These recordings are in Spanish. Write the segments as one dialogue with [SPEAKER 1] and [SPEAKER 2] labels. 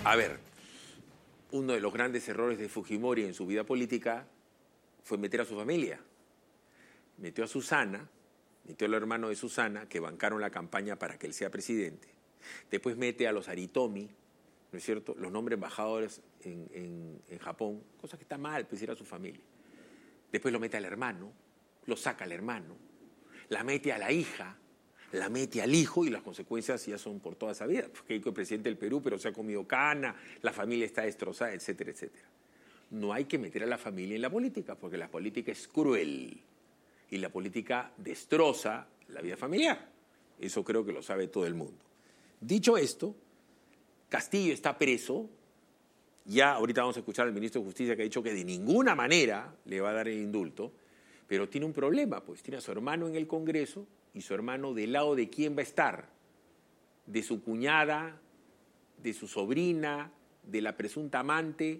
[SPEAKER 1] A ver, uno de los grandes errores de Fujimori en su vida política fue meter a su familia. Metió a Susana, metió al hermano de Susana, que bancaron la campaña para que él sea presidente. Después mete a los Aritomi, ¿no es cierto?, los nombres embajadores en Japón, cosa que está mal, pues era su familia. Después lo mete al hermano, lo saca al hermano, la mete a la hija, la mete al hijo y las consecuencias ya son por toda esa vida. Porque el presidente del Perú, pero se ha comido cana, la familia está destrozada, etcétera, etcétera. No hay que meter a la familia en la política, porque la política es cruel y la política destroza la vida familiar. Eso creo que lo sabe todo el mundo. Dicho esto, Castillo está preso. Ya ahorita vamos a escuchar al ministro de Justicia que ha dicho que de ninguna manera le va a dar el indulto, pero tiene un problema, pues tiene a su hermano en el Congreso y su hermano del lado de quién va a estar, de su cuñada, de su sobrina, de la presunta amante.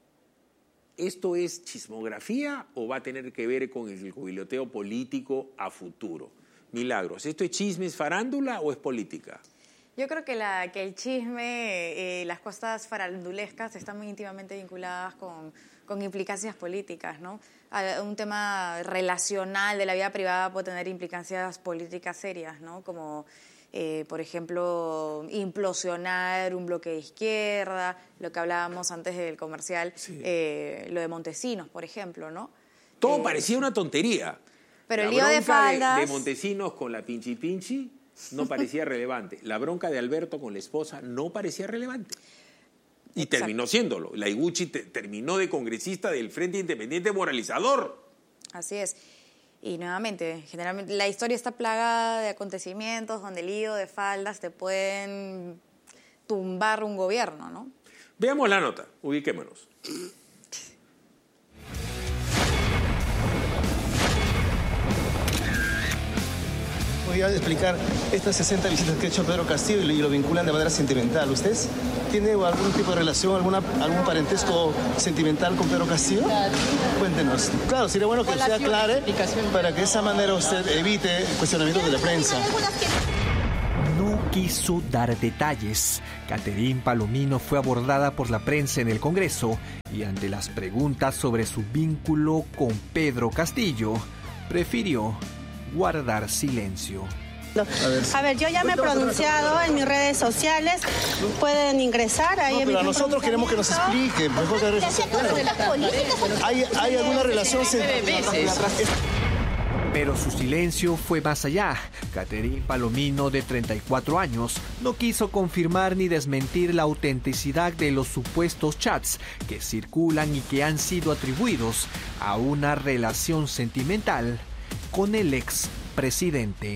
[SPEAKER 1] ¿Esto es chismografía o va a tener que ver con el cubiloteo político a futuro? Milagros, ¿esto es chisme, es farándula o es política?
[SPEAKER 2] Yo creo que el chisme, las cosas farandulescas están muy íntimamente vinculadas con implicancias políticas, ¿no? Un tema relacional de la vida privada puede tener implicancias políticas serias, ¿no? Como, por ejemplo, implosionar un bloque de izquierda, lo que hablábamos antes del comercial, sí. Lo de Montesinos, por ejemplo, ¿no?
[SPEAKER 1] Todo parecía una tontería.
[SPEAKER 2] Pero el lío de faldas...
[SPEAKER 1] de Montesinos con la Pinchi Pinchi no parecía relevante. La bronca de Alberto con la esposa no parecía relevante. Y exacto, terminó siéndolo. La Iguchi terminó de congresista del Frente Independiente Moralizador.
[SPEAKER 2] Así es. Y nuevamente, generalmente la historia está plagada de acontecimientos donde el lío de faldas te pueden tumbar un gobierno, ¿no?
[SPEAKER 1] Veamos la nota, ubiquémonos.
[SPEAKER 3] Podría explicar estas 60 visitas que ha hecho Pedro Castillo y lo vinculan de manera sentimental. ¿Usted tiene algún tipo de relación, algún parentesco sentimental con Pedro Castillo? Claro. Cuéntenos. Claro, sería bueno que usted aclare para que de esa manera usted evite cuestionamientos de la prensa.
[SPEAKER 4] No quiso dar detalles. Catherine Palomino fue abordada por la prensa en el Congreso y ante las preguntas sobre su vínculo con Pedro Castillo, prefirió guardar silencio.
[SPEAKER 5] A ver, yo ya me he pronunciado en mis redes sociales, pueden ingresar ahí.
[SPEAKER 3] No, pero a nosotros queremos que nos explique. ¿Hay alguna relación?
[SPEAKER 4] Pero su silencio fue más allá. Catherine Palomino, de 34 años, no quiso confirmar ni desmentir la autenticidad de los supuestos chats que circulan y que han sido atribuidos a una relación sentimental con el expresidente.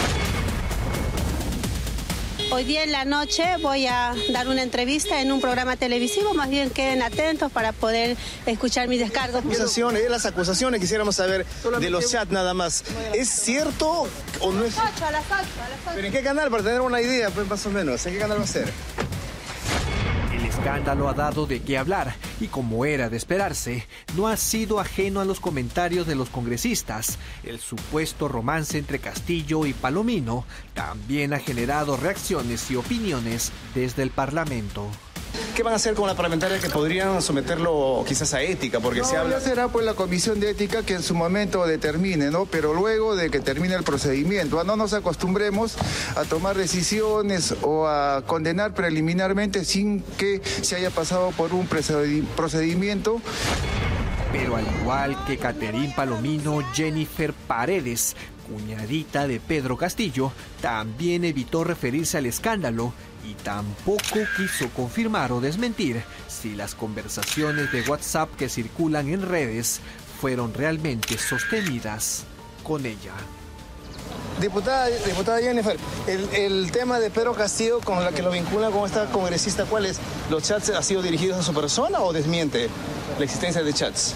[SPEAKER 5] Hoy día en la noche voy a dar una entrevista en un programa televisivo, más bien queden atentos para poder escuchar mis descargos.
[SPEAKER 3] Las acusaciones quisiéramos saber de los chats nada más. ¿Es cierto o no es?
[SPEAKER 5] A las 8.
[SPEAKER 3] ¿Pero en qué canal? Para tener una idea, pues más o menos. ¿En qué canal va a ser?
[SPEAKER 4] El escándalo ha dado de qué hablar y, como era de esperarse, no ha sido ajeno a los comentarios de los congresistas. El supuesto romance entre Castillo y Palomino también ha generado reacciones y opiniones desde el Parlamento.
[SPEAKER 3] ¿Qué van a hacer con la parlamentaria que podrían someterlo quizás a ética? Porque se habla...
[SPEAKER 6] Ya será pues la comisión de ética que en su momento determine, ¿no? Pero luego de que termine el procedimiento, no nos acostumbremos a tomar decisiones o a condenar preliminarmente sin que se haya pasado por un procedimiento.
[SPEAKER 4] Pero al igual que Catherine Palomino, Jennifer Paredes, cuñadita de Pedro Castillo, también evitó referirse al escándalo y tampoco quiso confirmar o desmentir si las conversaciones de WhatsApp que circulan en redes fueron realmente sostenidas con ella.
[SPEAKER 3] Diputada Jennifer, el tema de Pedro Castillo con la que lo vinculan con esta congresista, ¿cuál es? ¿Los chats han sido dirigidos a su persona o desmiente la existencia de chats?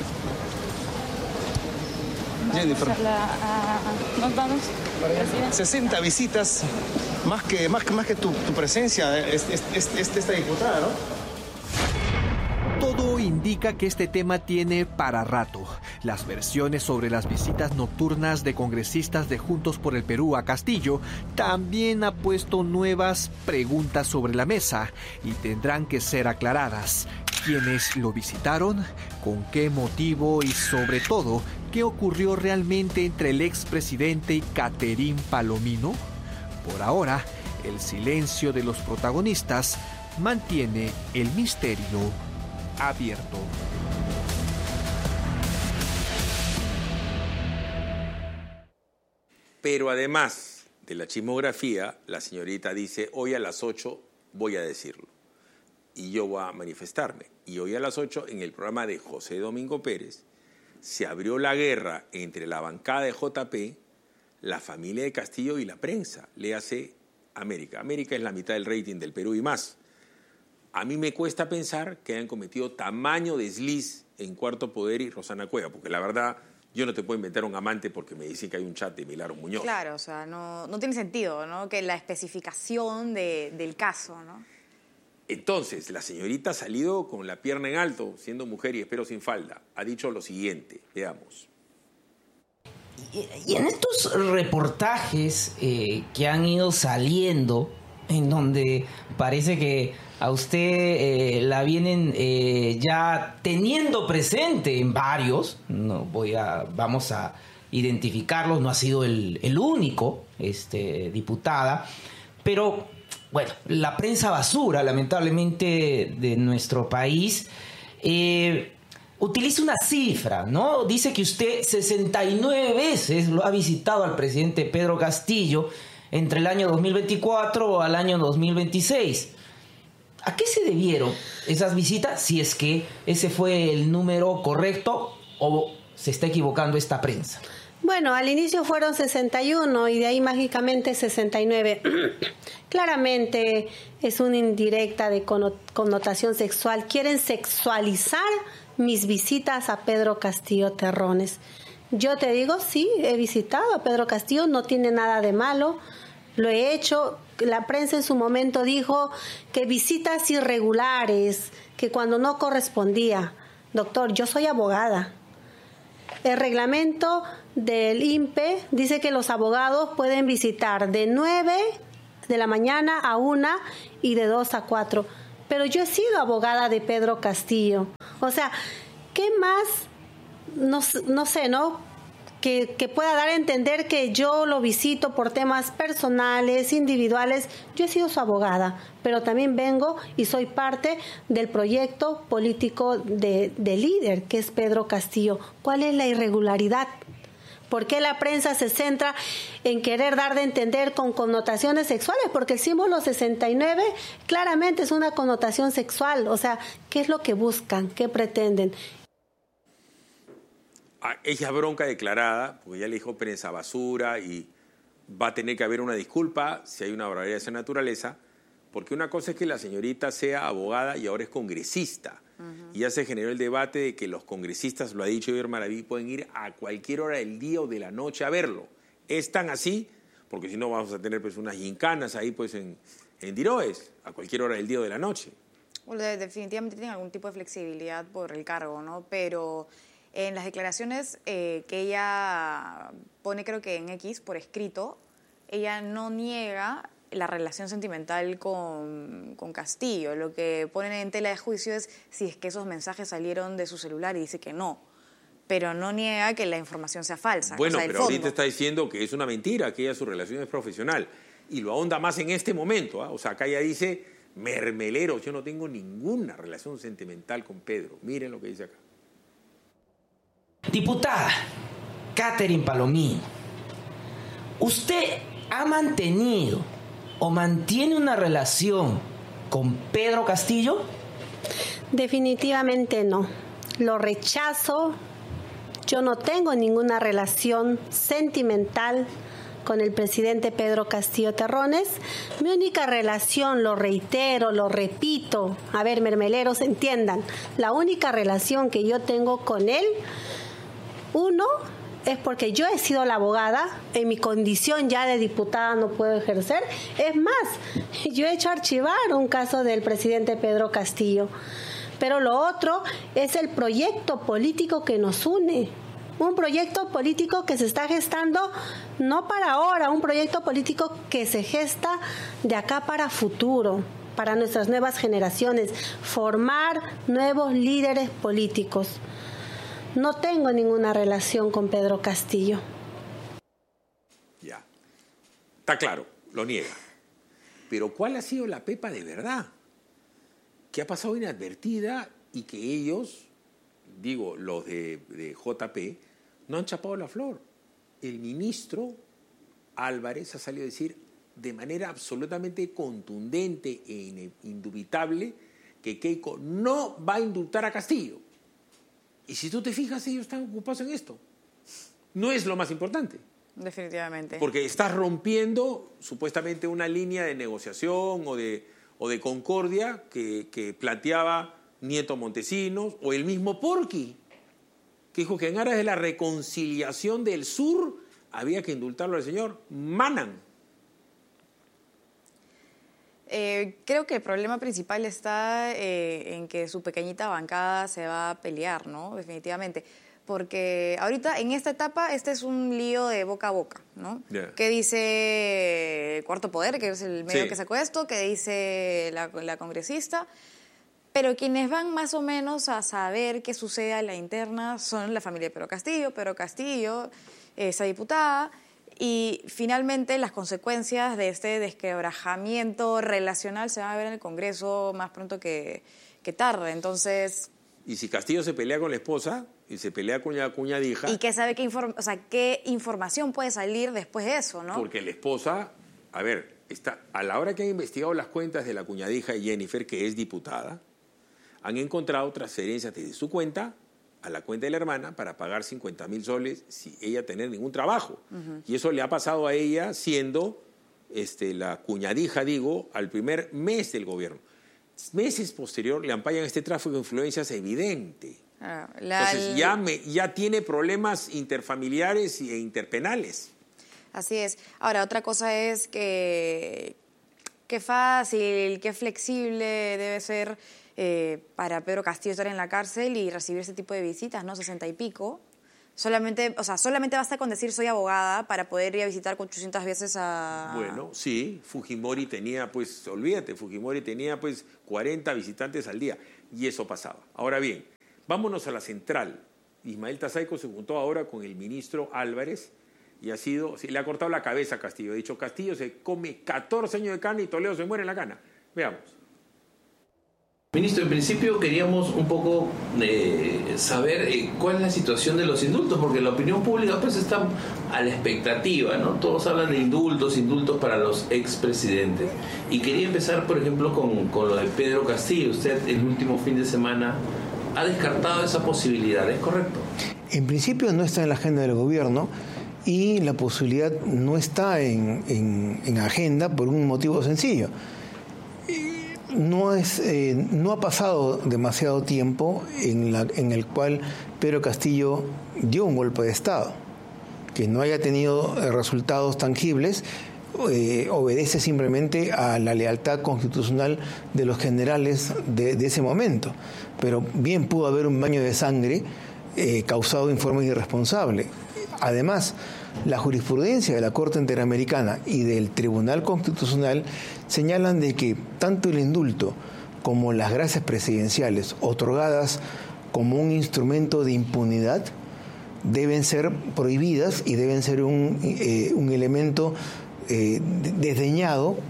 [SPEAKER 3] Jennifer.
[SPEAKER 5] Nos vamos.
[SPEAKER 3] 60 visitas, más que tu presencia, esta diputada, ¿no?
[SPEAKER 4] Todo indica que este tema tiene para rato. Las versiones sobre las visitas nocturnas de congresistas de Juntos por el Perú a Castillo también ha puesto nuevas preguntas sobre la mesa y tendrán que ser aclaradas. ¿Quiénes lo visitaron? ¿Con qué motivo? Y sobre todo, ¿qué ocurrió realmente entre el expresidente y Caterín Palomino? Por ahora, el silencio de los protagonistas mantiene el misterio abierto.
[SPEAKER 1] Pero además de la chismografía, la señorita dice, hoy a las 8 voy a decirlo y yo voy a manifestarme. Y hoy a las 8, en el programa de José Domingo Pérez, se abrió la guerra entre la bancada de JP, la familia de Castillo y la prensa. Léase América. América es la mitad del rating del Perú y más. A mí me cuesta pensar que hayan cometido tamaño desliz en Cuarto Poder y Rosana Cueva, porque la verdad, yo no te puedo inventar un amante porque me dicen que hay un chat de Milagro Muñoz.
[SPEAKER 2] Claro, o sea, no tiene sentido, ¿no? Que la especificación del caso, ¿no?
[SPEAKER 1] Entonces, la señorita ha salido con la pierna en alto, siendo mujer y espero sin falda. Ha dicho lo siguiente, veamos.
[SPEAKER 7] Y en estos reportajes que han ido saliendo, en donde parece que a usted la vienen ya teniendo presente en varios, vamos a identificarlos, no ha sido el único, diputada, pero bueno, la prensa basura, lamentablemente, de nuestro país, utiliza una cifra, ¿no? Dice que usted 69 veces lo ha visitado al presidente Pedro Castillo entre el año 2024 al año 2026. ¿A qué se debieron esas visitas? Si es que ese fue el número correcto o se está equivocando esta prensa.
[SPEAKER 5] Bueno, al inicio fueron 61 y de ahí mágicamente 69. Claramente es una indirecta de connotación sexual. Quieren sexualizar mis visitas a Pedro Castillo Terrones. Yo te digo, sí, he visitado a Pedro Castillo, no tiene nada de malo, lo he hecho. La prensa en su momento dijo que visitas irregulares, que cuando no correspondía. Doctor, yo soy abogada. El reglamento del INPE dice que los abogados pueden visitar de 9 de la mañana a 1 y de 2 a 4. Pero yo he sido abogada de Pedro Castillo. O sea, ¿qué más? No sé, ¿no? Que pueda dar a entender que yo lo visito por temas personales, individuales. Yo he sido su abogada, pero también vengo y soy parte del proyecto político de líder, que es Pedro Castillo. ¿Cuál es la irregularidad? ¿Por qué la prensa se centra en querer dar de entender con connotaciones sexuales? Porque el símbolo 69 claramente es una connotación sexual. O sea, ¿qué es lo que buscan? ¿Qué pretenden?
[SPEAKER 1] Ella bronca declarada, porque ya le dijo prensa basura y va a tener que haber una disculpa si hay una barbaridad de esa naturaleza, porque una cosa es que la señorita sea abogada y ahora es congresista. Y ya se generó el debate de que los congresistas, lo ha dicho Iber Maraví, pueden ir a cualquier hora del día o de la noche a verlo. Es tan así, porque si no vamos a tener pues unas gincanas ahí pues en Diroes, a cualquier hora del día o de la noche.
[SPEAKER 2] Bueno, definitivamente tienen algún tipo de flexibilidad por el cargo, ¿no? Pero en las declaraciones que ella pone, creo que en X, por escrito, ella no niega la relación sentimental con Castillo. Lo que ponen en tela de juicio es si es que esos mensajes salieron de su celular y dice que no. Pero no niega que la información sea falsa.
[SPEAKER 1] Bueno,
[SPEAKER 2] o sea,
[SPEAKER 1] pero ahorita está diciendo que es una mentira, que ella su relación es profesional. Y lo ahonda más en este momento. O sea, acá ella dice, mermeleros, yo no tengo ninguna relación sentimental con Pedro. Miren lo que dice acá.
[SPEAKER 7] Diputada Caterín Palomino, ¿usted ha mantenido o mantiene una relación con Pedro Castillo?
[SPEAKER 5] Definitivamente no. Lo rechazo. Yo no tengo ninguna relación sentimental con el presidente Pedro Castillo Terrones. Mi única relación, lo reitero, lo repito, a ver, mermeleros, entiendan, la única relación que yo tengo con él, uno, es porque yo he sido la abogada, en mi condición ya de diputada no puedo ejercer. Es más, yo he hecho archivar un caso del presidente Pedro Castillo. Pero lo otro es el proyecto político que nos une. Un proyecto político que se está gestando no para ahora, un proyecto político que se gesta de acá para futuro, para nuestras nuevas generaciones, formar nuevos líderes políticos. No tengo ninguna relación con Pedro Castillo.
[SPEAKER 1] Ya, está claro, lo niega. Pero ¿cuál ha sido la pepa de verdad? Que ha pasado inadvertida y que ellos, digo, los de JP, no han chapado la flor. El ministro Álvarez ha salido a decir de manera absolutamente contundente e indubitable que Keiko no va a indultar a Castillo. Y si tú te fijas, ellos están ocupados en esto. No es lo más importante.
[SPEAKER 2] Definitivamente.
[SPEAKER 1] Porque estás rompiendo supuestamente una línea de negociación o de concordia que planteaba Nieto Montesinos o el mismo Porqui, que dijo que en aras de la reconciliación del sur había que indultarlo al señor Manan.
[SPEAKER 2] Creo que el problema principal está en que su pequeñita bancada se va a pelear, ¿no? Definitivamente. Porque ahorita, en esta etapa, este es un lío de boca a boca, ¿no? Yeah. ¿Qué dice Cuarto Poder, que es el medio que sacó esto? ¿Qué dice la congresista? Pero quienes van más o menos a saber qué sucede a la interna son la familia de Pedro Castillo, esa diputada, y finalmente las consecuencias de este desquebrajamiento relacional se van a ver en el Congreso más pronto que tarde. Entonces...
[SPEAKER 1] Y si Castillo se pelea con la esposa y se pelea con la cuñadija...
[SPEAKER 2] ¿Y qué sabe qué información puede salir después de eso, no?
[SPEAKER 1] Porque la esposa, a ver, a la hora que han investigado las cuentas de la cuñadija de Jennifer, que es diputada, han encontrado transferencias desde su cuenta a la cuenta de la hermana para pagar 50.000 soles sin ella tener ningún trabajo. Uh-huh. Y eso le ha pasado a ella siendo la cuñadija, al primer mes del gobierno. Meses posterior le ampayan este tráfico de influencias evidente. Entonces ya tiene problemas interfamiliares e interpenales.
[SPEAKER 2] Así es. Ahora, otra cosa es que qué fácil, qué flexible debe ser para Pedro Castillo estar en la cárcel y recibir ese tipo de visitas, ¿no? 60 y pico. Solamente basta con decir soy abogada para poder ir a visitar 800 veces a...
[SPEAKER 1] Bueno, sí, Fujimori tenía, Fujimori tenía 40 visitantes al día y eso pasaba. Ahora bien, vámonos a la central. Ismael Tazaico se juntó ahora con el ministro Álvarez y le ha cortado la cabeza a Castillo. Ha dicho, Castillo se come 14 años de cana y Toledo se muere en la cana. Veamos.
[SPEAKER 8] Ministro, en principio queríamos un poco saber cuál es la situación de los indultos, porque la opinión pública está a la expectativa, ¿no? Todos hablan de indultos para los expresidentes. Y quería empezar, por ejemplo, con lo de Pedro Castillo. Usted el último fin de semana ha descartado esa posibilidad, ¿es correcto?
[SPEAKER 9] En principio no está en la agenda del gobierno y la posibilidad no está en agenda por un motivo sencillo. No ha pasado demasiado tiempo en el cual Pedro Castillo dio un golpe de Estado. Que no haya tenido resultados tangibles obedece simplemente a la lealtad constitucional de los generales de ese momento. Pero bien pudo haber un baño de sangre causado en forma irresponsable. Además, la jurisprudencia de la Corte Interamericana y del Tribunal Constitucional señalan de que tanto el indulto como las gracias presidenciales otorgadas como un instrumento de impunidad deben ser prohibidas y deben ser un elemento desdeñado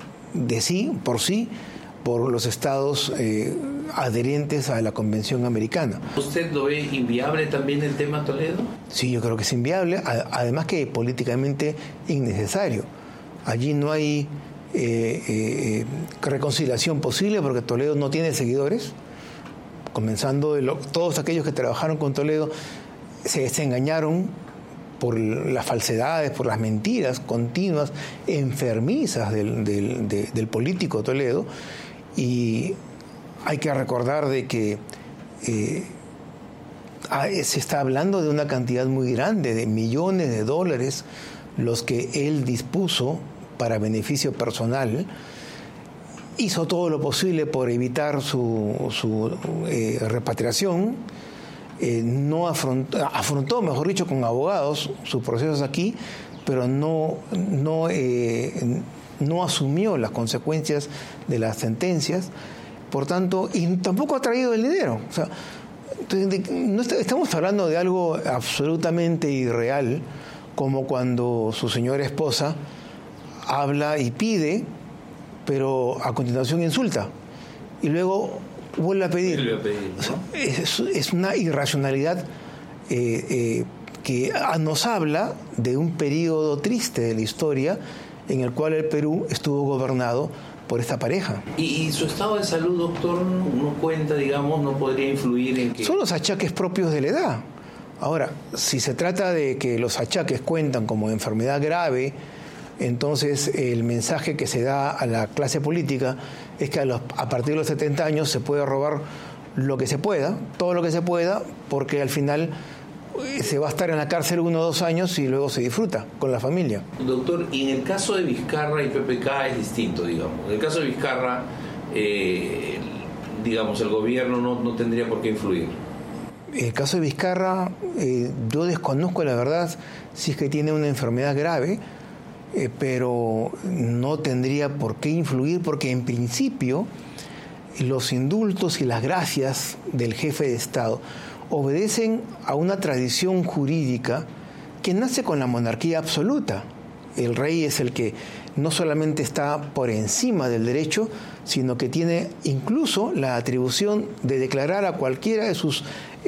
[SPEAKER 9] por los estados adherentes a la Convención Americana.
[SPEAKER 8] ¿Usted lo ve inviable también el tema Toledo?
[SPEAKER 9] Sí, yo creo que es inviable, además que políticamente innecesario. Allí no hay reconciliación posible porque Toledo no tiene seguidores, comenzando todos aquellos que trabajaron con Toledo se engañaron por las falsedades, por las mentiras continuas, enfermizas del político Toledo. Y hay que recordar de que se está hablando de una cantidad muy grande, de millones de dólares, los que él dispuso para beneficio personal, hizo todo lo posible por evitar su repatriación, afrontó, mejor dicho, con abogados sus procesos aquí, pero no asumió las consecuencias de las sentencias, por tanto, y tampoco ha traído el dinero. O sea, estamos hablando de algo absolutamente irreal, como cuando su señora esposa habla y pide, pero a continuación insulta, y luego vuelve a pedir. ¿No? O sea, es una irracionalidad que nos habla de un periodo triste de la historia en el cual el Perú estuvo gobernado por esta pareja.
[SPEAKER 8] ¿Y su estado de salud, doctor, no cuenta, digamos, no podría influir en que...?
[SPEAKER 9] Son los achaques propios de la edad. Ahora, si se trata de que los achaques cuentan como enfermedad grave, entonces el mensaje que se da a la clase política es que a partir de los 70 años se puede robar lo que se pueda, todo lo que se pueda, porque al final se va a estar en la cárcel 1 o 2 años y luego se disfruta con la familia.
[SPEAKER 8] Doctor, y en el caso de Vizcarra y PPK es distinto, digamos. En el caso de Vizcarra, digamos, el gobierno no tendría por qué influir.
[SPEAKER 9] El caso de Vizcarra, yo desconozco la verdad si es que tiene una enfermedad grave, pero no tendría por qué influir, porque en principio los indultos y las gracias del jefe de Estado obedecen a una tradición jurídica que nace con la monarquía absoluta. El rey es el que no solamente está por encima del derecho, sino que tiene incluso la atribución de declarar a cualquiera de sus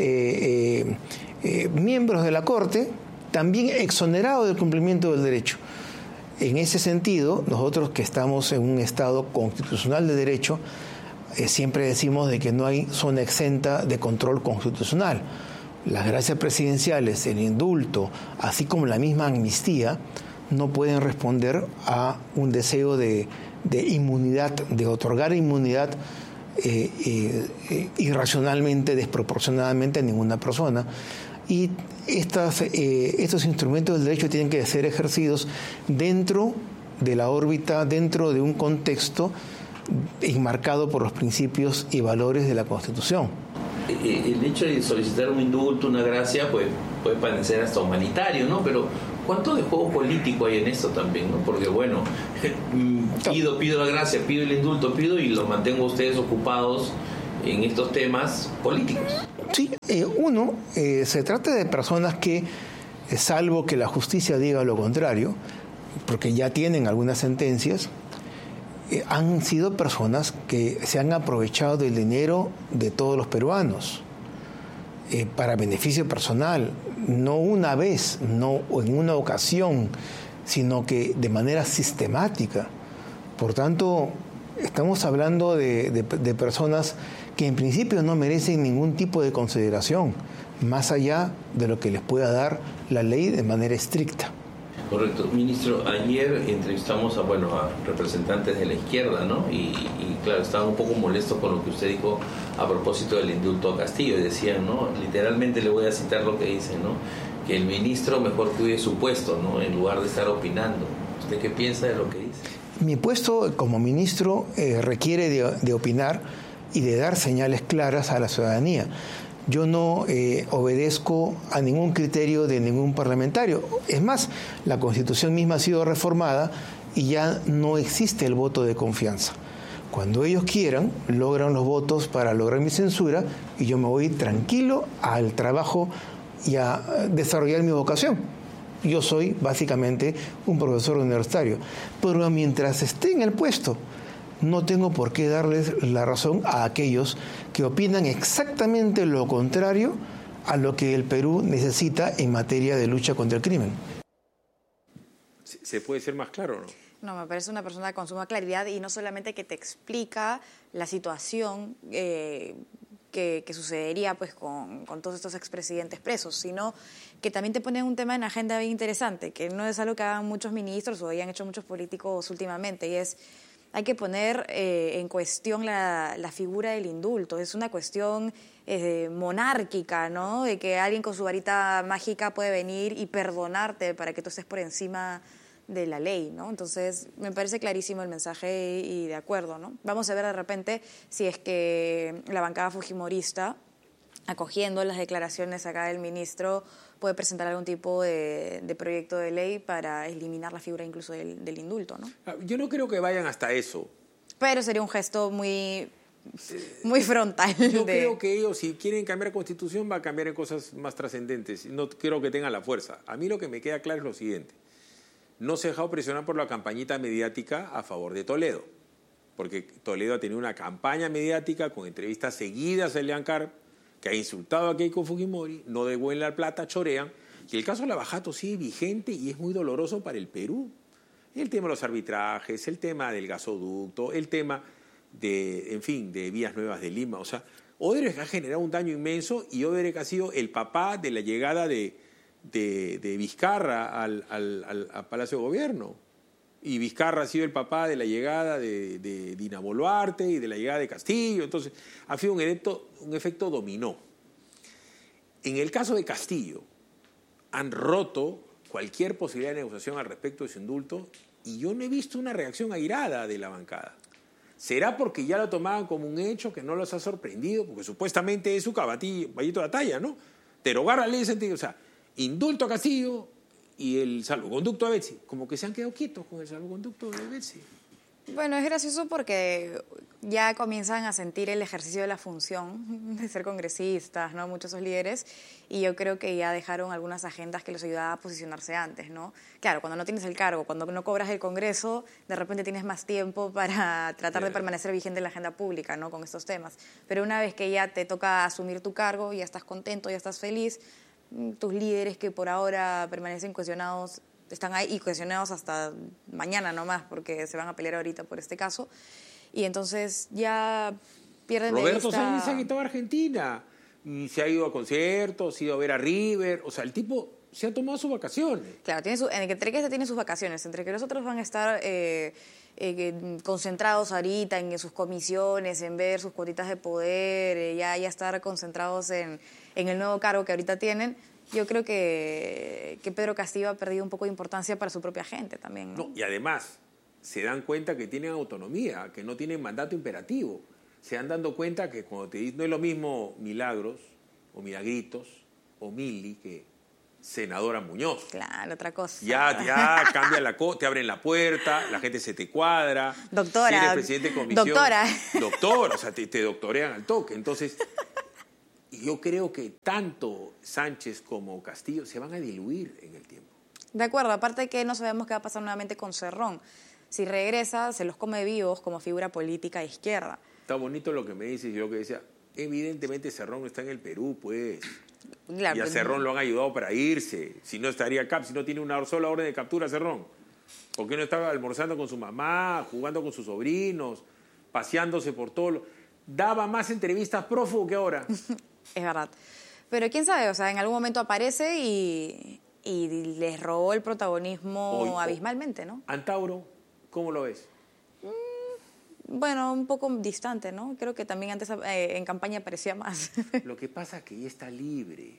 [SPEAKER 9] miembros de la Corte también exonerado del cumplimiento del derecho. En ese sentido, nosotros que estamos en un Estado constitucional de derecho, siempre decimos de que no hay zona exenta de control constitucional. Las gracias presidenciales, el indulto, así como la misma amnistía, no pueden responder a un deseo de inmunidad, de otorgar inmunidad irracionalmente, desproporcionadamente a ninguna persona. Y estos instrumentos del derecho tienen que ser ejercidos dentro de la órbita, dentro de un contexto enmarcado por los principios y valores de la Constitución.
[SPEAKER 8] El hecho de solicitar un indulto, una gracia, pues puede parecer hasta humanitario, ¿no? Pero ¿cuánto de juego político hay en esto también, no? Porque, bueno, pido la gracia, pido el indulto, y los mantengo a ustedes ocupados en estos temas políticos.
[SPEAKER 9] Sí, se trata de personas que, salvo que la justicia diga lo contrario, porque ya tienen algunas sentencias, han sido personas que se han aprovechado del dinero de todos los peruanos para beneficio personal, no una vez, no en una ocasión, sino que de manera sistemática. Por tanto, estamos hablando de personas que en principio no merecen ningún tipo de consideración, más allá de lo que les pueda dar la ley de manera estricta.
[SPEAKER 8] Correcto. Ministro, ayer entrevistamos a representantes de la izquierda, ¿no? Y claro, estaban un poco molestos con lo que usted dijo a propósito del indulto a Castillo. Y decían, ¿no? Literalmente le voy a citar lo que dice, ¿no? Que el ministro mejor cuide su puesto, ¿no? En lugar de estar opinando. ¿Usted qué piensa de lo que dice?
[SPEAKER 9] Mi puesto como ministro requiere de opinar y de dar señales claras a la ciudadanía. Yo no obedezco a ningún criterio de ningún parlamentario. Es más, la Constitución misma ha sido reformada y ya no existe el voto de confianza. Cuando ellos quieran, logran los votos para lograr mi censura y yo me voy tranquilo al trabajo y a desarrollar mi vocación. Yo soy básicamente un profesor universitario, pero mientras esté en el puesto, no tengo por qué darles la razón a aquellos que opinan exactamente lo contrario a lo que el Perú necesita en materia de lucha contra el crimen.
[SPEAKER 1] ¿Se puede ser más claro o no?
[SPEAKER 2] No, me parece una persona con suma claridad y no solamente que te explica la situación que sucedería pues con todos estos expresidentes presos, sino que también te pone un tema en agenda bien interesante, que no es algo que hagan muchos ministros o hayan hecho muchos políticos últimamente, y es: hay que poner en cuestión la figura del indulto. Es una cuestión monárquica, ¿no? De que alguien con su varita mágica puede venir y perdonarte para que tú estés por encima de la ley, ¿no? Entonces, me parece clarísimo el mensaje y de acuerdo, ¿no? Vamos a ver de repente si es que la bancada fujimorista, acogiendo las declaraciones acá del ministro, puede presentar algún tipo de proyecto de ley para eliminar la figura incluso del indulto, ¿no?
[SPEAKER 1] Yo no creo que vayan hasta eso.
[SPEAKER 2] Pero sería un gesto muy frontal.
[SPEAKER 1] Yo creo que ellos, si quieren cambiar la Constitución, va a cambiar en cosas más trascendentes. No creo que tengan la fuerza. A mí lo que me queda claro es lo siguiente. No se ha dejado presionar por la campañita mediática a favor de Toledo. Porque Toledo ha tenido una campaña mediática con entrevistas seguidas a Elian Carp, que ha insultado a Keiko Fujimori, no devuelven la plata, chorean. Y el caso de Lavajato sigue vigente y es muy doloroso para el Perú. El tema de los arbitrajes, el tema del gasoducto, el tema de Vías Nuevas de Lima. O sea, Odebrecht ha generado un daño inmenso y Odebrecht ha sido el papá de la llegada de Vizcarra al Palacio de Gobierno. Y Vizcarra ha sido el papá de la llegada de Dina Boluarte y de la llegada de Castillo. Entonces, ha sido un efecto dominó. En el caso de Castillo, han roto cualquier posibilidad de negociación al respecto de su indulto y yo no he visto una reacción airada de la bancada. ¿Será porque ya lo tomaban como un hecho que no los ha sorprendido? Porque supuestamente es su caballito de batalla, ¿no? Derogar la ley en sentido, o sea, indulto a Castillo y el salvoconducto a Betsy. Como que se han quedado quietos con el salvoconducto de Betsy.
[SPEAKER 2] Bueno, es gracioso porque ya comienzan a sentir el ejercicio de la función de ser congresistas, ¿no? Muchos de esos líderes, y yo creo que ya dejaron algunas agendas que los ayudaban a posicionarse antes, ¿no? Claro, cuando no tienes el cargo, cuando no cobras el Congreso, de repente tienes más tiempo para tratar de permanecer vigente en la agenda pública, ¿no? Con estos temas. Pero una vez que ya te toca asumir tu cargo, ya estás contento, ya estás feliz, tus líderes que por ahora permanecen cuestionados están ahí y cuestionados hasta mañana nomás, porque se van a pelear ahorita por este caso. Y entonces ya pierden de vista...
[SPEAKER 1] Roberto Sánchez se ha quitado a Argentina y se ha ido a conciertos, se ha ido a ver a River. O sea, el tipo se ha tomado sus vacaciones.
[SPEAKER 2] Claro, entre que este tiene sus vacaciones, entre que los otros van a estar concentrados ahorita en sus comisiones, en ver sus cuotitas de poder, ya estar concentrados en el nuevo cargo que ahorita tienen. Yo creo que Pedro Castillo ha perdido un poco de importancia para su propia gente también, ¿no?
[SPEAKER 1] Y además se dan cuenta que tienen autonomía, que no tienen mandato imperativo. Se han dado cuenta que cuando te dicen, no es lo mismo Milagros o Milagritos o Mili que senadora Muñoz.
[SPEAKER 2] Claro, otra cosa.
[SPEAKER 1] Ya cambia te abren la puerta, la gente se te cuadra.
[SPEAKER 2] Doctora.
[SPEAKER 1] Si eres presidente de comisión.
[SPEAKER 2] Doctora,
[SPEAKER 1] o sea, te doctorean al toque. Entonces, yo creo que tanto Sánchez como Castillo se van a diluir en el tiempo.
[SPEAKER 2] De acuerdo, aparte que no sabemos qué va a pasar nuevamente con Cerrón. Si regresa, se los come vivos como figura política de izquierda.
[SPEAKER 1] Está bonito lo que me dices, yo lo que decía, evidentemente Cerrón no está en el Perú, pues.
[SPEAKER 2] Claro,
[SPEAKER 1] y a Cerrón lo han ayudado para irse. Si no estaría acá, si no tiene una sola orden de captura Cerrón. ¿Por qué no estaba almorzando con su mamá, jugando con sus sobrinos, paseándose por todo? Daba más entrevistas prófugo que ahora.
[SPEAKER 2] Es verdad. Pero quién sabe, o sea, en algún momento aparece y les robó el protagonismo abismalmente, ¿no?
[SPEAKER 1] Antauro, ¿cómo lo ves?
[SPEAKER 2] Bueno, un poco distante, ¿no? Creo que también antes en campaña parecía más.
[SPEAKER 1] Lo que pasa es que ya está libre.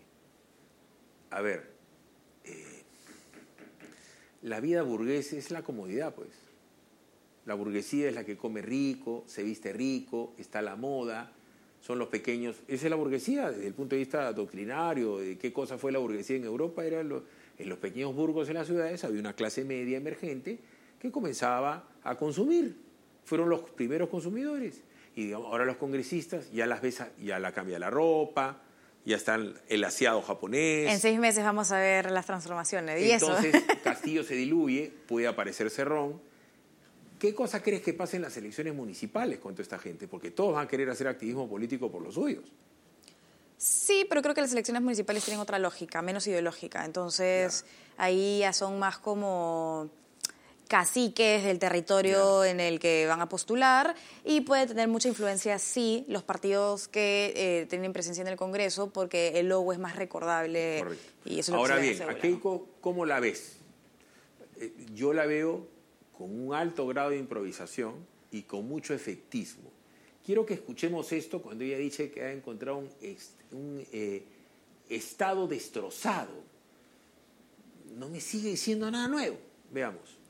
[SPEAKER 1] A ver, la vida burguesa es la comodidad, pues. La burguesía es la que come rico, se viste rico, está a la moda, son los pequeños. Esa es la burguesía desde el punto de vista doctrinario, de qué cosa fue la burguesía en Europa. En los pequeños burgos en las ciudades había una clase media emergente que comenzaba a consumir. Fueron los primeros consumidores. Y digamos, ahora los congresistas ya las ves, ya la cambia la ropa, ya están el aseado japonés.
[SPEAKER 2] En 6 meses vamos a ver las transformaciones. ¿Y
[SPEAKER 1] entonces,
[SPEAKER 2] eso?
[SPEAKER 1] Castillo se diluye, puede aparecer Cerrón. ¿Qué cosa crees que pase en las elecciones municipales con toda esta gente? Porque todos van a querer hacer activismo político por los suyos.
[SPEAKER 2] Sí, pero creo que las elecciones municipales tienen otra lógica, menos ideológica. Entonces, ahí ya son más como caciques del territorio en el que van a postular y puede tener mucha influencia, sí, los partidos que tienen presencia en el Congreso porque el logo es más recordable.
[SPEAKER 1] Correcto.
[SPEAKER 2] Y eso es lo
[SPEAKER 1] ahora
[SPEAKER 2] que
[SPEAKER 1] bien,
[SPEAKER 2] asegura,
[SPEAKER 1] a Keiko, ¿cómo la ves? Yo la veo con un alto grado de improvisación y con mucho efectismo. Quiero que escuchemos esto cuando ella dice que ha encontrado un estado destrozado. No me sigue diciendo nada nuevo. Veamos.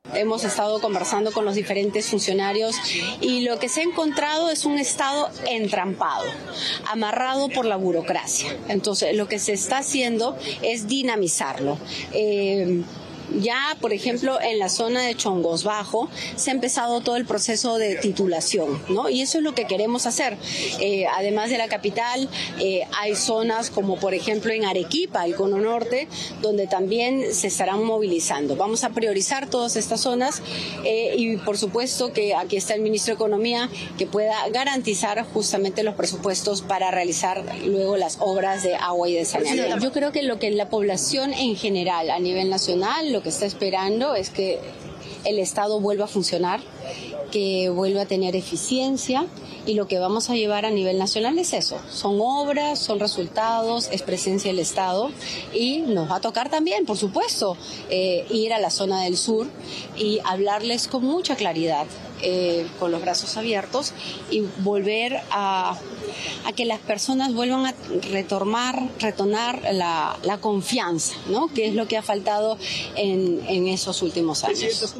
[SPEAKER 5] Hemos estado conversando con los diferentes funcionarios y lo que se ha encontrado es un Estado entrampado, amarrado por la burocracia. Entonces, lo que se está haciendo es dinamizarlo. Ya, por ejemplo, en la zona de Chongos Bajo se ha empezado todo el proceso de titulación, ¿no? Y eso es lo que queremos hacer. Además de la capital, hay zonas como, por ejemplo, en Arequipa, el Cono Norte, donde también se estarán movilizando. Vamos a priorizar todas estas zonas y, por supuesto, que aquí está el ministro de Economía que pueda garantizar justamente los presupuestos para realizar luego las obras de agua y de saneamiento. Yo creo que lo que la población en general, a nivel nacional, lo que está esperando es que el Estado vuelva a funcionar, que vuelva a tener eficiencia, y lo que vamos a llevar a nivel nacional es eso. Son obras, son resultados, es presencia del Estado, y nos va a tocar también, por supuesto, ir a la zona del sur y hablarles con mucha claridad, con los brazos abiertos, y volver a que las personas vuelvan a retomar la confianza, ¿no? Que es lo que ha faltado en esos últimos años.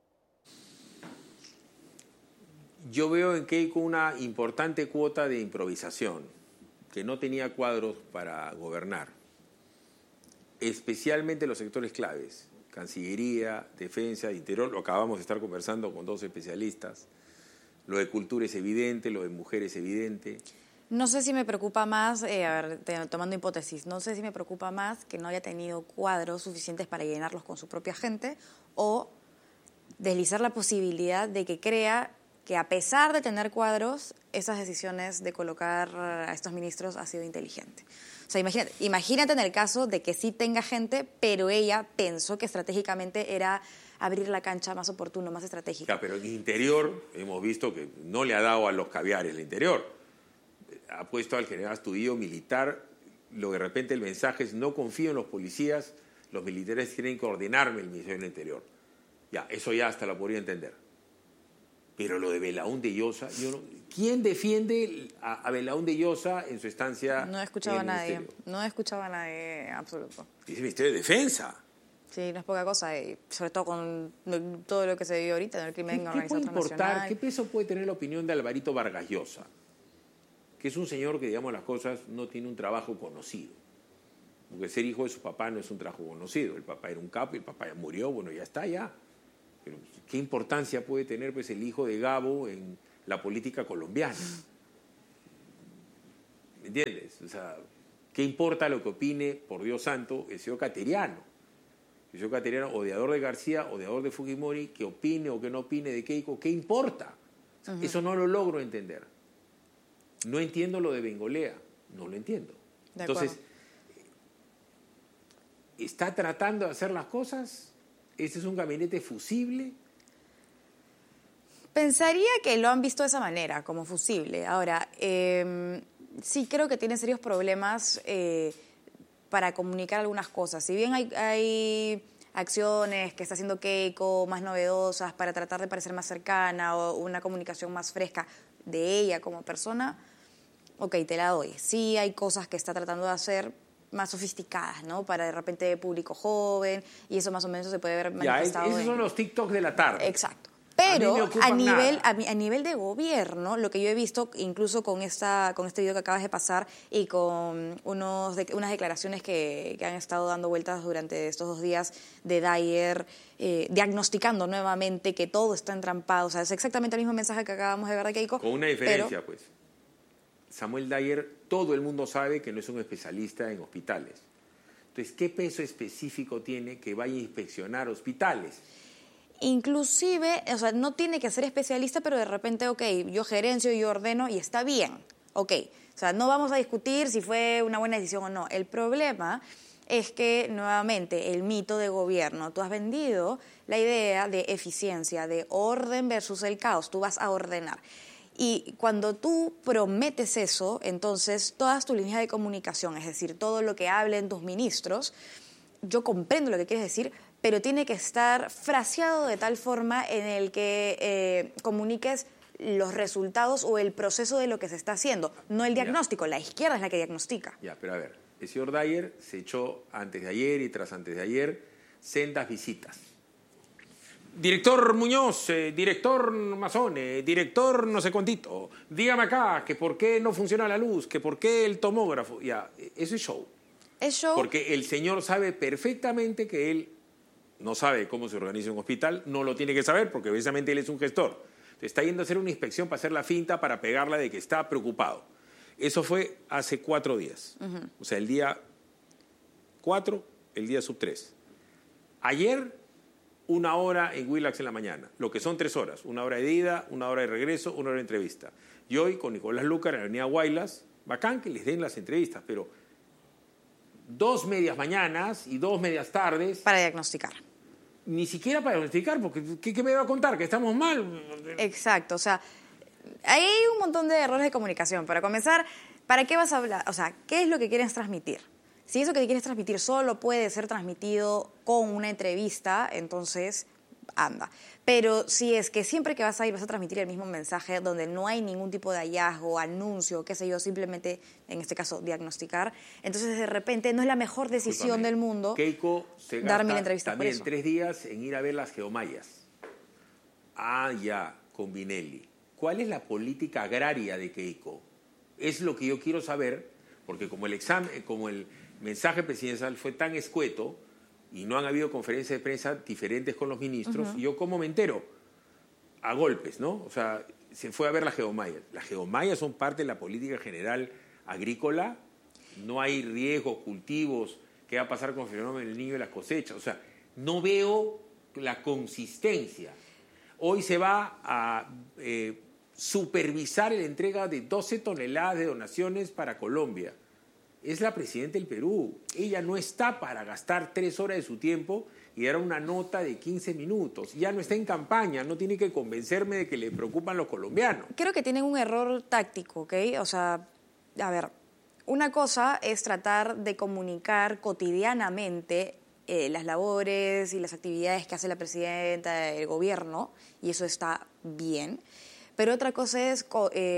[SPEAKER 1] Yo veo en Keiko una importante cuota de improvisación, que no tenía cuadros para gobernar, especialmente los sectores claves, Cancillería, Defensa, Interior. Lo acabamos de estar conversando con dos especialistas. Lo de cultura es evidente, lo de mujeres es evidente.
[SPEAKER 2] No sé si me preocupa más, tomando hipótesis, no sé si me preocupa más que no haya tenido cuadros suficientes para llenarlos con su propia gente, o deslizar la posibilidad de que crea que, a pesar de tener cuadros, esas decisiones de colocar a estos ministros ha sido inteligente. O sea, imagínate en el caso de que sí tenga gente, pero ella pensó que estratégicamente era abrir la cancha más oportuno, más estratégico.
[SPEAKER 1] Ya, pero en Interior hemos visto que no le ha dado a los caviares el Interior. Ha puesto al general Astudillo militar. Lo que de repente el mensaje es: no confío en los policías, los militares tienen que ordenarme el Ministerio del Interior. Ya, eso ya hasta lo podría entender. Pero lo de Belaúnde Llosa, ¿quién defiende a Belaúnde Llosa en su estancia?
[SPEAKER 2] No he escuchado a nadie. No he escuchado a nadie en absoluto.
[SPEAKER 1] Dice el Ministerio de Defensa.
[SPEAKER 2] Sí, no es poca cosa, y sobre todo con todo lo que se vive ahorita en el crimen organizado transnacional.
[SPEAKER 1] ¿Qué peso puede tener la opinión de Alvarito Vargas Llosa? Que es un señor que, digamos las cosas, no tiene un trabajo conocido. Porque ser hijo de su papá no es un trabajo conocido. El papá era un capo y el papá ya murió, bueno, ya está, ya. Pero ¿qué importancia puede tener, pues, el hijo de Gabo en la política colombiana? ¿Me entiendes? O sea, ¿qué importa lo que opine, por Dios santo, el señor Cateriano? El señor Cateriano, odiador de García, odiador de Fujimori, que opine o que no opine de Keiko, ¿qué importa? O sea, eso no lo logro entender. No entiendo lo de Bengolea, no lo entiendo. Entonces, ¿está tratando de hacer las cosas? ¿Este es un gabinete fusible?
[SPEAKER 2] Pensaría que lo han visto de esa manera, como fusible. Ahora, sí creo que tiene serios problemas para comunicar algunas cosas. Si bien hay acciones que está haciendo Keiko más novedosas para tratar de parecer más cercana, o una comunicación más fresca de ella como persona, ok, te la doy. Sí hay cosas que está tratando de hacer más sofisticadas, ¿no? Para de repente público joven, y eso más o menos se puede ver manifestado.
[SPEAKER 1] Esos son los TikToks de la tarde.
[SPEAKER 2] Exacto. Pero a nivel de gobierno, lo que yo he visto, incluso con este video que acabas de pasar y con unas declaraciones que han estado dando vueltas durante estos 2 días de Dyer, diagnosticando nuevamente que todo está entrampado. O sea, es exactamente el mismo mensaje que acabamos de ver de Keiko.
[SPEAKER 1] Con una diferencia, pues. Samuel Dyer, todo el mundo sabe que no es un especialista en hospitales. Entonces, ¿qué peso específico tiene que vaya a inspeccionar hospitales?
[SPEAKER 2] Inclusive, o sea, no tiene que ser especialista, pero de repente, ok, yo gerencio, yo ordeno y está bien, ok. O sea, no vamos a discutir si fue una buena decisión o no. El problema es que, nuevamente, el mito de gobierno, tú has vendido la idea de eficiencia, de orden versus el caos, tú vas a ordenar. Y cuando tú prometes eso, entonces todas tus líneas de comunicación, es decir, todo lo que hablen tus ministros, yo comprendo lo que quieres decir, pero tiene que estar fraseado de tal forma en el que comuniques los resultados o el proceso de lo que se está haciendo, no el diagnóstico. La izquierda es la que diagnostica.
[SPEAKER 1] Ya, pero a ver, el señor Dyer se echó antes de ayer y tras antes de ayer sendas visitas. Director Muñoz, director Mazone, director no sé cuántito, dígame acá que por qué no funciona la luz, que por qué el tomógrafo. Ya, eso es show.
[SPEAKER 2] Es show.
[SPEAKER 1] Porque el señor sabe perfectamente que él no sabe cómo se organiza un hospital, no lo tiene que saber porque precisamente él es un gestor. Está yendo a hacer una inspección para hacer la finta, para pegarla de que está preocupado. Eso fue hace 4 días. O sea, el día 4, el día sub 3. Ayer, 1 hora en Willax en la mañana, lo que son 3 horas. 1 hora de ida, 1 hora de regreso, 1 hora de entrevista. Y hoy con Nicolás Lucar en la avenida Guaylas, bacán que les den las entrevistas, pero 2 medias mañanas y 2 medias tardes.
[SPEAKER 2] Para diagnosticar.
[SPEAKER 1] Ni siquiera para diagnosticar, porque ¿qué me va a contar? ¿Que estamos mal?
[SPEAKER 2] Exacto, o sea, hay un montón de errores de comunicación. Para comenzar, ¿para qué vas a hablar? O sea, ¿qué es lo que quieres transmitir? Si eso que quieres transmitir solo puede ser transmitido con una entrevista, entonces anda. Pero si es que siempre que vas a ir vas a transmitir el mismo mensaje donde no hay ningún tipo de hallazgo, anuncio, qué sé yo, simplemente, en este caso, diagnosticar, entonces de repente no es la mejor decisión del mundo
[SPEAKER 1] Keiko se
[SPEAKER 2] dar 1000
[SPEAKER 1] gasta
[SPEAKER 2] entrevistas por
[SPEAKER 1] también
[SPEAKER 2] eso.
[SPEAKER 1] 3 días en ir a ver las geomayas. Ah, ya, con Vinelli. ¿Cuál es la política agraria de Keiko? Es lo que yo quiero saber, porque como el mensaje presidencial fue tan escueto y no han habido conferencias de prensa diferentes con los ministros, yo como me entero, a golpes, ¿no? O sea, se fue a ver las geomayas. Las geomayas son parte de la política general agrícola, no hay riesgos, cultivos, qué va a pasar con el fenómeno del niño y las cosechas. O sea, no veo la consistencia. Hoy se va a supervisar la entrega de 12 toneladas de donaciones para Colombia. Es la presidenta del Perú. Ella no está para gastar 3 horas de su tiempo y dar una nota de 15 minutos. Ya no está en campaña, no tiene que convencerme de que le preocupan los colombianos.
[SPEAKER 2] Creo que tienen un error táctico, ¿ok? O sea, a ver, una cosa es tratar de comunicar cotidianamente las labores y las actividades que hace la presidenta, el gobierno, y eso está bien. Pero otra cosa es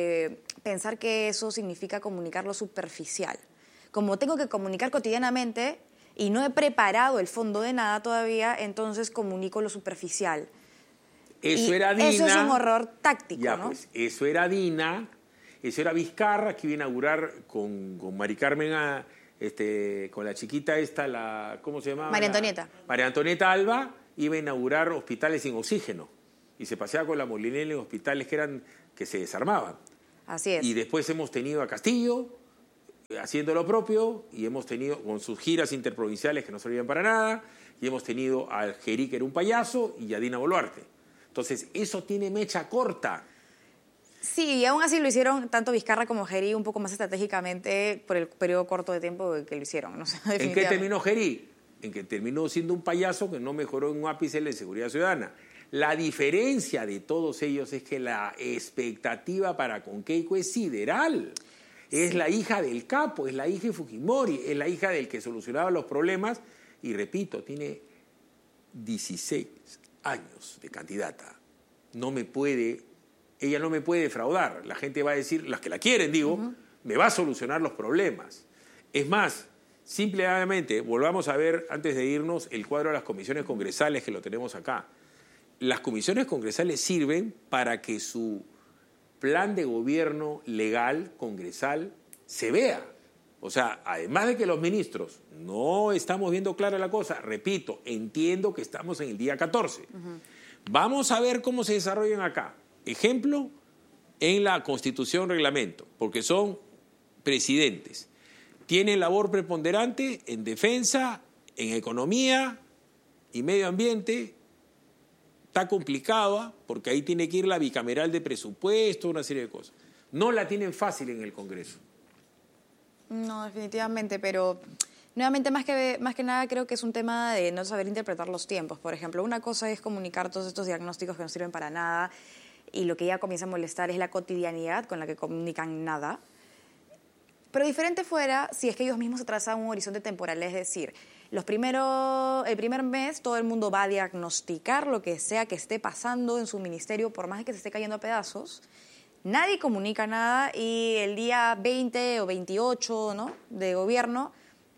[SPEAKER 2] pensar que eso significa comunicar lo superficial. Como tengo que comunicar cotidianamente y no he preparado el fondo de nada todavía, entonces comunico lo superficial.
[SPEAKER 1] Eso era Dina.
[SPEAKER 2] Eso es un horror táctico,
[SPEAKER 1] ya,
[SPEAKER 2] ¿no?
[SPEAKER 1] Pues, eso era Dina, eso era Vizcarra, que iba a inaugurar con Mari Carmen, con la chiquita esta, ¿cómo se llamaba?
[SPEAKER 2] María Antonieta.
[SPEAKER 1] María Antonieta Alba iba a inaugurar hospitales sin oxígeno. Y se paseaba con la Molinelli en hospitales que se desarmaban.
[SPEAKER 2] Así es.
[SPEAKER 1] Y después hemos tenido a Castillo haciendo lo propio, y hemos tenido con sus giras interprovinciales que no servían para nada, y hemos tenido a Gerí, que era un payaso, y a Dina Boluarte. Entonces, eso tiene mecha corta.
[SPEAKER 2] Sí, y aún así lo hicieron tanto Vizcarra como Gerí un poco más estratégicamente por el periodo corto de tiempo que lo hicieron. No sé,
[SPEAKER 1] ¿En qué terminó Gerí? En que terminó siendo un payaso que no mejoró en un ápice la seguridad ciudadana. La diferencia de todos ellos es que la expectativa para con Keiko es sideral. Es la hija del capo, es la hija de Fujimori, es la hija del que solucionaba los problemas. Y repito, tiene 16 años de candidata. Ella no me puede defraudar. La gente va a decir, las que la quieren, digo, me va a solucionar los problemas. Es más, simplemente, volvamos a ver, antes de irnos, el cuadro de las comisiones congresales, que lo tenemos acá. Las comisiones congresales sirven para que su plan de gobierno legal, congresal, se vea. O sea, además de que los ministros no estamos viendo clara la cosa, repito, entiendo que estamos en el día 14. Vamos a ver cómo se desarrollan acá. Ejemplo, en la Constitución, reglamento, porque son presidentes. Tienen labor preponderante en defensa, en economía y medio ambiente. Está complicada porque ahí tiene que ir la bicameral de presupuesto, una serie de cosas. No la tienen fácil en el Congreso.
[SPEAKER 2] No, definitivamente, pero nuevamente más que nada creo que es un tema de no saber interpretar los tiempos. Por ejemplo, una cosa es comunicar todos estos diagnósticos que no sirven para nada, y lo que ya comienza a molestar es la cotidianidad con la que comunican nada. Pero diferente fuera si es que ellos mismos se trazan un horizonte temporal, es decir, el primer mes todo el mundo va a diagnosticar lo que sea que esté pasando en su ministerio, por más que se esté cayendo a pedazos. Nadie comunica nada, y el día 20 o 28, ¿no?, de gobierno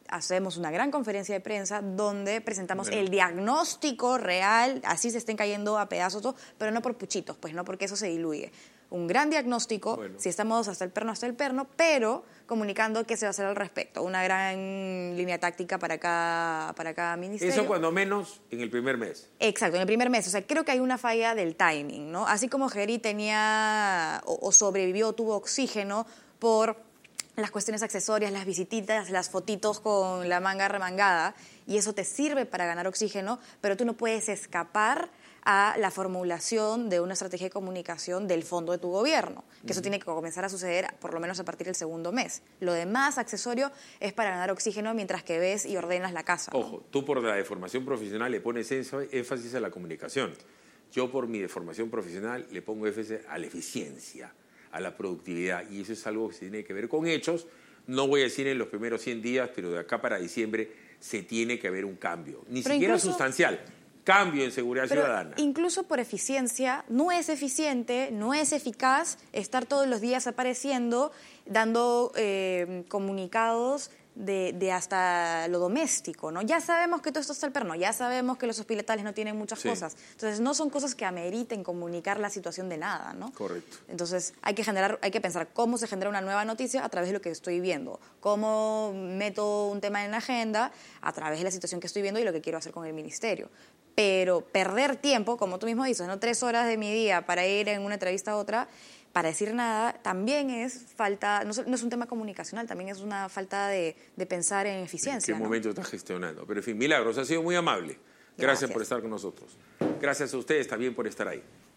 [SPEAKER 2] hacemos una gran conferencia de prensa donde presentamos el diagnóstico real, así se estén cayendo a pedazos, pero no por puchitos, pues no, porque eso se diluye. Un gran diagnóstico, si estamos hasta el perno, pero comunicando qué se va a hacer al respecto. Una gran línea táctica para cada ministerio.
[SPEAKER 1] Eso cuando menos en el primer mes.
[SPEAKER 2] Exacto, en el primer mes. O sea, creo que hay una falla del timing, ¿no? Así como Gerí tenía o sobrevivió, tuvo oxígeno por las cuestiones accesorias, las visititas, las fotitos con la manga remangada, y eso te sirve para ganar oxígeno, pero tú no puedes escapar a la formulación de una estrategia de comunicación del fondo de tu gobierno, que eso tiene que comenzar a suceder por lo menos a partir del segundo mes. Lo demás, accesorio, es para ganar oxígeno mientras que ves y ordenas la casa, ¿no?
[SPEAKER 1] Ojo, tú por la deformación profesional le pones énfasis a la comunicación. Yo por mi deformación profesional le pongo énfasis a la eficiencia, a la productividad, y eso es algo que se tiene que ver con hechos. No voy a decir en los primeros 100 días, pero de acá para diciembre se tiene que ver un cambio, ni siquiera sustancial. Cambio en seguridad ciudadana.
[SPEAKER 2] Incluso por eficiencia, no es eficiente, no es eficaz estar todos los días apareciendo, dando comunicados de hasta lo doméstico, ¿no? Ya sabemos que todo esto está al perno, ya sabemos que los hospitales no tienen muchas cosas. Entonces, no son cosas que ameriten comunicar la situación de nada, ¿no?
[SPEAKER 1] Correcto.
[SPEAKER 2] Entonces, hay que pensar cómo se genera una nueva noticia a través de lo que estoy viendo, cómo meto un tema en la agenda a través de la situación que estoy viendo y lo que quiero hacer con el ministerio. Pero perder tiempo, como tú mismo dices, ¿no? 3 horas de mi día para ir en una entrevista a otra, para decir nada, también es falta, no es un tema comunicacional, también es una falta de pensar en eficiencia.
[SPEAKER 1] ¿En qué momento estás gestionando? Pero en fin, Milagros, ha sido muy amable. Gracias por estar con nosotros. Gracias a ustedes también por estar ahí.